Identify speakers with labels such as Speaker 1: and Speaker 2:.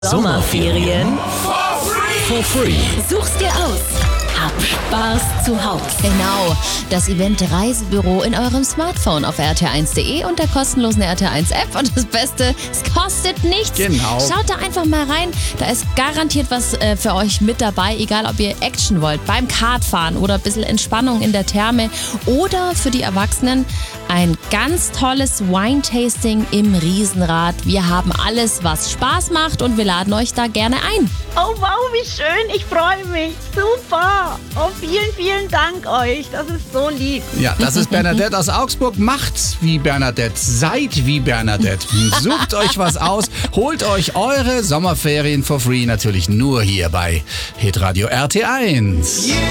Speaker 1: Sommerferien
Speaker 2: For free.
Speaker 1: such's dir aus. Hab Spaß zu Hause.
Speaker 3: Genau, das Event Reisebüro in eurem Smartphone auf rtl1.de und der kostenlosen RTL1-App. Und das Beste, es kostet nichts.
Speaker 2: Genau.
Speaker 3: Schaut da einfach mal rein. Da ist garantiert was für euch mit dabei, egal ob ihr Action wollt, beim Kartfahren oder ein bisschen Entspannung in der Therme oder für die Erwachsenen ein ganz tolles Wine-Tasting im Riesenrad. Wir haben alles, was Spaß macht und wir laden euch da gerne ein.
Speaker 4: Oh wow, wie schön, ich freue mich. Super. Oh, vielen, vielen Dank euch. Das ist so lieb.
Speaker 2: Ja, das ist Bernadette aus Augsburg. Macht's wie Bernadette, seid wie Bernadette. Sucht euch was aus, holt euch eure Sommerferien for free natürlich nur hier bei Hitradio RT1.